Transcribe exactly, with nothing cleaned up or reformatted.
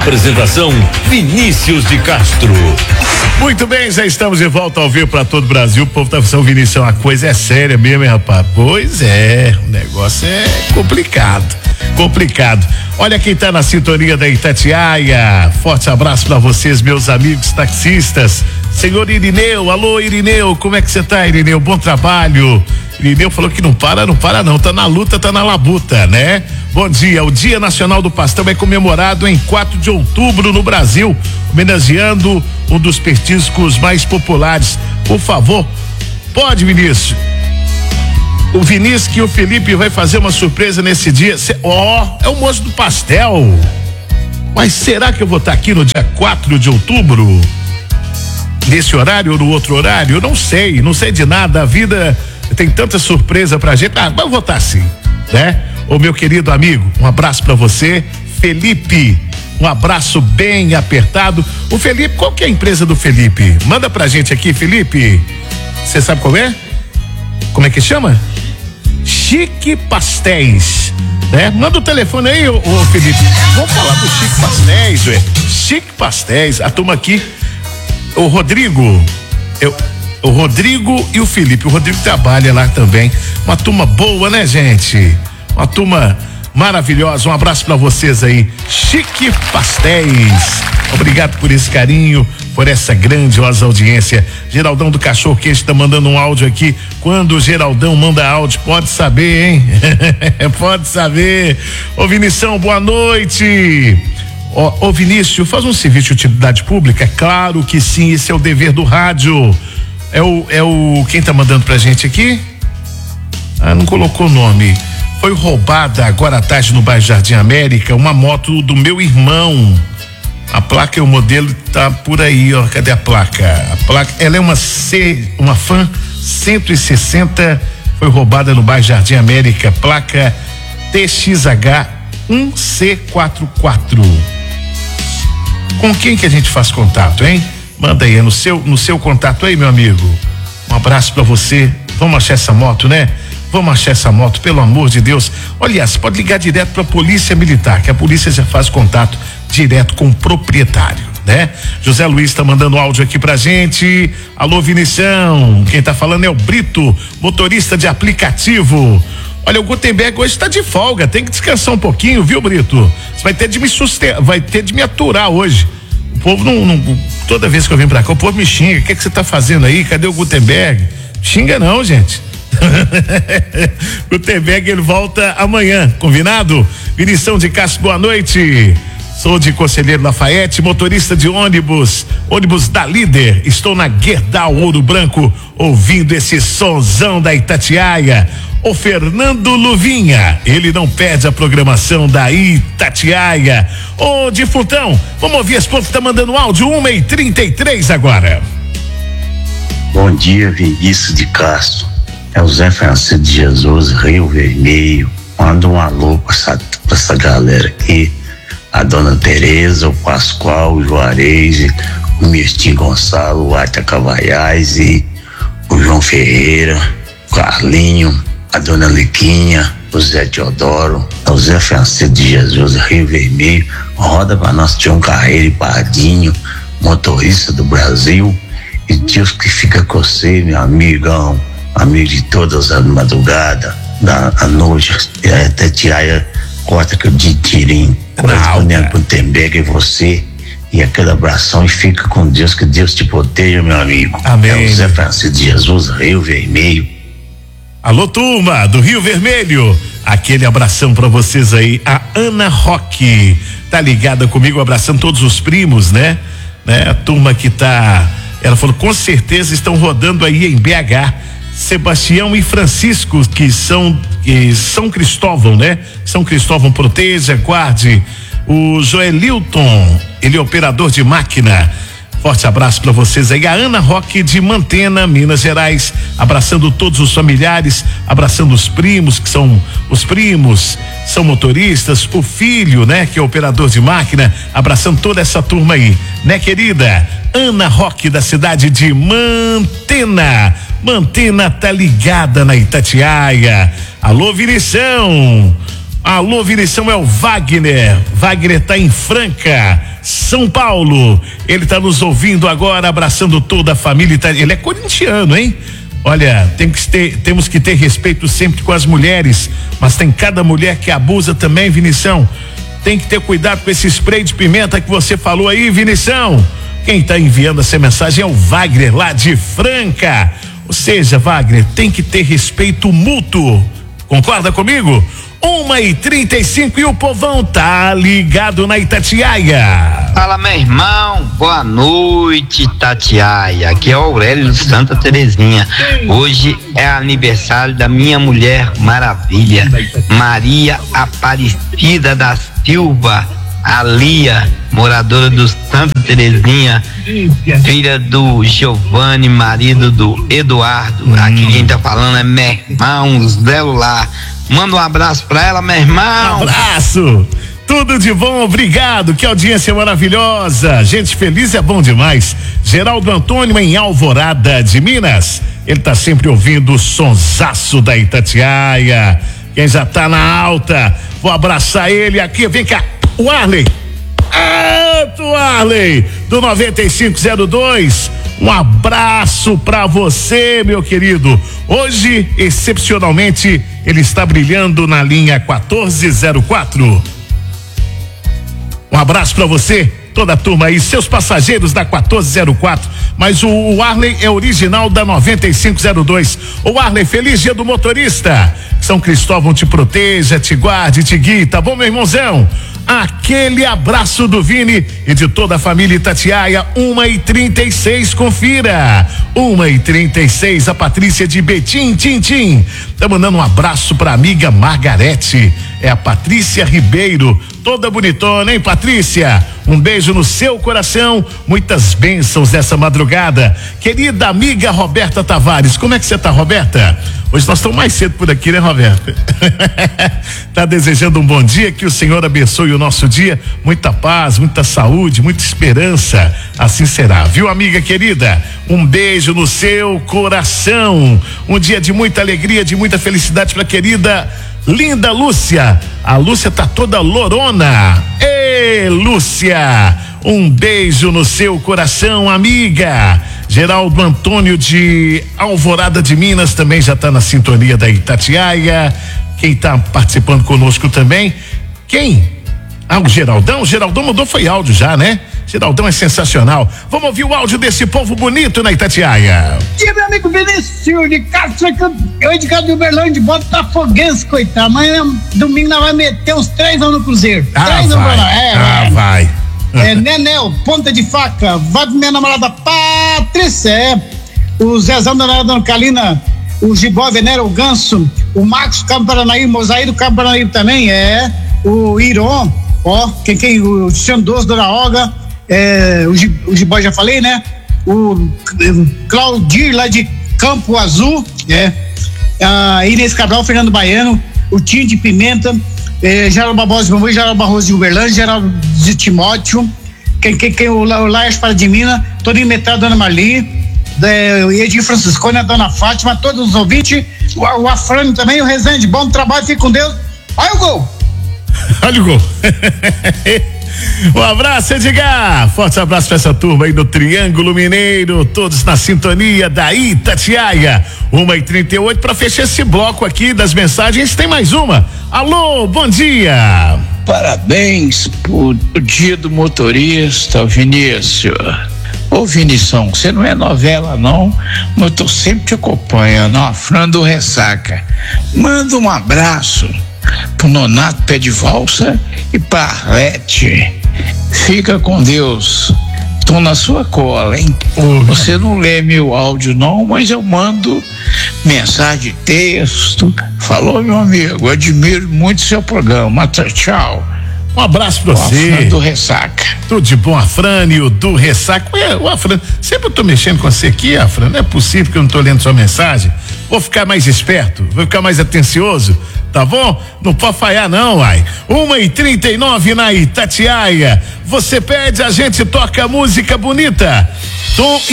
Apresentação Vinícius de Castro. Muito bem, já estamos de volta ao vivo para todo o Brasil. O povo tá falando, Vinícius, a coisa é séria mesmo, hein, rapaz? Pois é, o negócio é complicado, complicado. Olha quem tá na sintonia da Itatiaia. Forte abraço para vocês, meus amigos taxistas. Senhor Irineu, alô Irineu, como é que você tá, Irineu? Bom trabalho. Irineu falou que não para, não para não, tá na luta, tá na labuta, né? Bom dia, o Dia Nacional do Pastel é comemorado em quatro de outubro no Brasil, homenageando um dos petiscos mais populares. Por favor, pode, Vinícius. O Vinícius e o Felipe vai fazer uma surpresa nesse dia. Ó, oh, é o moço do pastel. Mas será que eu vou estar aqui no dia quatro de outubro? Nesse horário ou no outro horário? Eu não sei, não sei de nada. A vida tem tanta surpresa pra gente. Ah, mas eu vou estar sim, né? Ô meu querido amigo, um abraço pra você. Felipe, um abraço bem apertado. O Felipe, qual que é a empresa do Felipe? Manda pra gente aqui, Felipe. Você sabe qual é? Como é que chama? Chique Pastéis, né? Manda o telefone aí, ô, ô Felipe. Vamos falar do Chique Pastéis, ué. Chique Pastéis, a turma aqui, o Rodrigo, eu, o Rodrigo e o Felipe. O Rodrigo trabalha lá também. Uma turma boa, né, gente? Uma turma maravilhosa. Um abraço pra vocês aí. Chique Pastéis. Obrigado por esse carinho, por essa grandiosa audiência. Geraldão do Cachorro Quente tá mandando um áudio aqui. Quando o Geraldão manda áudio, pode saber, hein? Pode saber. Ô Vinição, boa noite. Ô, ô Vinícius, faz um serviço de utilidade pública? Claro que sim, esse é o dever do rádio. É o, é o, quem tá mandando pra gente aqui? Ah, não colocou o nome. Foi roubada agora à tarde no bairro Jardim América uma moto do meu irmão. A placa e o modelo tá por aí, ó. Cadê a placa? A placa, ela é uma C, uma Fan cento e sessenta, foi roubada no bairro Jardim América, placa T X H um C quarenta e quatro. Com quem que a gente faz contato, hein? Manda aí, é no seu, no seu contato aí, meu amigo. Um abraço pra você. Vamos achar essa moto, né? Vamos achar essa moto, pelo amor de Deus. Olha, você pode ligar direto pra Polícia Militar, que a polícia já faz contato direto com o proprietário, né? José Luiz tá mandando áudio aqui pra gente. Alô, Vinição, quem tá falando é o Brito, motorista de aplicativo. Olha, o Gutenberg hoje tá de folga, tem que descansar um pouquinho, viu, Brito? Você vai ter de me sustentar, vai ter de me aturar hoje. O povo não, não toda vez que eu venho pra cá, o povo me xinga. O que é que você tá fazendo aí? Cadê o Gutenberg? Xinga não, gente. Gutenberg, ele volta amanhã, combinado? Vinição de Castro, boa noite. Sou de Conselheiro Lafayette, motorista de ônibus, ônibus da Líder. Estou na Gerdau Ouro Branco, ouvindo esse sonzão da Itatiaia. O Fernando Luvinha, ele não perde a programação da Itatiaia. Ô, Difutão, vamos ouvir esse povo que tá mandando áudio, uma e trinta e três agora. Bom dia, Vinícius de Castro. É o Zé Francisco de Jesus, Rio Vermelho. Manda um alô pra essa, pra essa galera aqui. A dona Tereza, o Pascoal, o Juarez, o Mirtim Gonçalo, o Arta Cavaiás e o João Ferreira, o Carlinho, a dona Liquinha, o Zé Teodoro, o Zé Francisco de Jesus, Rio Vermelho. Roda pra nós, Tião Carreiro e Pardinho, motorista do Brasil. E Deus que fica com você, meu amigão, amigo de todas as madrugadas, da a noite, até tirar corta que eu de tirinho. Correspondendo pro Gutenberg e você. E aquele abração e fica com Deus, que Deus te proteja, meu amigo. Amém. É o Zé Francisco de Jesus, Rio Vermelho. Alô, turma do Rio Vermelho. Aquele abração pra vocês aí. A Ana Roque tá ligada comigo, abraçando todos os primos, né? né? A turma que tá, ela falou, com certeza estão rodando aí em B H. Sebastião e Francisco, que são que São Cristóvão, né? São Cristóvão proteja, guarde. O Joelilton, ele é operador de máquina. Forte abraço para vocês aí. A Ana Roque de Mantena, Minas Gerais, abraçando todos os familiares, abraçando os primos, que são os primos, são motoristas, o filho, né, que é operador de máquina, abraçando toda essa turma aí, né, querida? Ana Roque, da cidade de Mantena. Mantena tá ligada na Itatiaia. Alô, Vinição. Alô, Vinição, é o Wagner. Wagner tá em Franca. São Paulo. Ele está nos ouvindo agora, abraçando toda a família. Ele é corintiano, hein? Olha, tem que ter, temos que ter respeito sempre com as mulheres, mas tem cada mulher que abusa também, Vinição. Tem que ter cuidado com esse spray de pimenta que você falou aí, Vinição. Quem está enviando essa mensagem é o Wagner, lá de Franca. Ou seja, Wagner, tem que ter respeito mútuo. Concorda comigo? Uma e trinta e cinco e o povão tá ligado na Itatiaia. Fala, meu irmão, boa noite, Itatiaia. Aqui é o Aurélio de Santa Terezinha. Hoje é aniversário da minha mulher maravilha, Maria Aparecida da Silva, a Lia, moradora do Santa Terezinha, filha do Giovanni, marido do Eduardo. Hum. Aqui quem tá falando é meu irmão Zé Lá. Manda um abraço pra ela, meu irmão. Abraço. Tudo de bom, obrigado. Que audiência maravilhosa. Gente feliz é bom demais. Geraldo Antônio em Alvorada de Minas. Ele tá sempre ouvindo o sonsaço da Itatiaia. Quem já tá na alta, vou abraçar ele aqui. Vem cá, o Arley. Alto Arley, do noventa e cinco zero dois. Um abraço pra você, meu querido. Hoje, excepcionalmente, ele está brilhando na linha quatorze zero quatro. Um abraço pra você, toda a turma aí, seus passageiros da quatorze zero quatro. Mas o, o Arley é original da noventa e cinco zero dois. O Arley, feliz dia do motorista. São Cristóvão te proteja, te guarde, te guie, tá bom, meu irmãozão? Aquele abraço do Vini e de toda a família Itatiaia. Uma e trinta e seis, confira. Uma e trinta e seis, a Patrícia de Betim, Tintim. Tá mandando um abraço pra amiga Margarete. É a Patrícia Ribeiro, toda bonitona, hein, Patrícia? Um beijo no seu coração, muitas bênçãos nessa madrugada. Querida amiga Roberta Tavares, como é que você tá, Roberta? Hoje nós estamos mais cedo por aqui, né, Roberta? Tá desejando um bom dia, que o Senhor abençoe o nosso dia, muita paz, muita saúde, muita esperança, assim será, viu, amiga querida? Um beijo no seu coração, um dia de muita alegria, de muita felicidade pra querida linda Lúcia. A Lúcia tá toda lorona. Ê, Lúcia, um beijo no seu coração, amiga. Geraldo Antônio de Alvorada de Minas também já tá na sintonia da Itatiaia. Quem tá participando conosco também? Quem? Ah, o Geraldão. O Geraldão mandou, foi áudio já, né? Geraldão é sensacional. Vamos ouvir o áudio desse povo bonito na Itatiaia. Dia, meu amigo Vinícius de Castro, eu de casa do Uberlândia, bota Botafoguense, coitado. Amanhã, domingo, nós vamos meter uns três anos no Cruzeiro. Ah, três vai. Anos é, ah, é. vai. É, Nenel, ponta de faca, vai pra minha namorada Patrícia, é. O Zezão da Dona Calina, o Gibó Venera, o Ganso, o Marcos Cabo Paranaíba, o Mosaí do Cabo Paranaíba também, é. O Iron, ó, quem, quem, o Xandoso, Dona Olga, é, o, G, o Gibó já falei, né? O, o Claudir lá de Campo Azul, é. A Inês Cabral, Fernando Baiano, o Tim de Pimenta, é, Geraldo Barbosa de Bambu, Geraldo Barroso de Uberlândia, Geraldo de Timóteo, quem, quem, quem, o, o Laias para de Minas, Toninho Metal, Dona Marli, é, o Edir Franciscone, a Dona Fátima, todos os ouvintes, o, o Afrânio também, o Rezende, bom trabalho, fique com Deus. Olha o gol! Olha o gol! Um abraço, Edgar. Forte abraço pra essa turma aí do Triângulo Mineiro, todos na sintonia da Itatiaia. Uma e trinta e oito, pra fechar esse bloco aqui das mensagens, tem mais uma. Alô, bom dia. Parabéns por o dia do motorista, Vinícius. Ô, Vinição, você não é novela não, mas eu tô sempre te acompanhando, ó, Fran do Ressaca. Manda um abraço pro Nonato Pé de Valsa e pra Arlete. Fica com Deus. Tô na sua cola, hein? Uhum. Você não lê meu áudio não, mas eu mando mensagem de texto. Falou, meu amigo, admiro muito seu programa. Tchau. Um abraço pra você. O Afrânio do Ressaca. Tudo de bom, Afrânio do Ressaca. Ué, o Afrânio, sempre eu tô mexendo com você aqui, Afrânio. Não é possível que eu não tô lendo sua mensagem. Vou ficar mais esperto, vou ficar mais atencioso, tá bom? Não pode falhar não, uai. Uma e trinta e nove na Itatiaia. Você pede, a gente toca música bonita. Tom